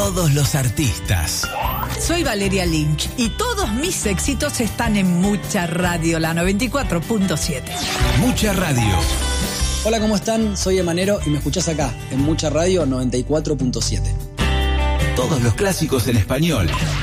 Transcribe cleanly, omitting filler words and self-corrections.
todos los artistas. Soy Valeria Lynch y todos mis éxitos están en Mucha Radio, la 94.7. Mucha Radio. Hola, ¿cómo están? Soy Emanero y me escuchás acá, en Mucha Radio 94.7. Todos los clásicos en español